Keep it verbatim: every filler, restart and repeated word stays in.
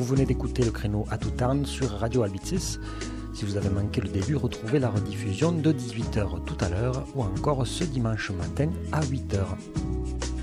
Vous venez d'écouter le créneau à tout temps sur Radio Albicis. Si vous avez manqué le début, retrouvez la rediffusion de dix-huit heures tout à l'heure ou encore ce dimanche matin à huit heures.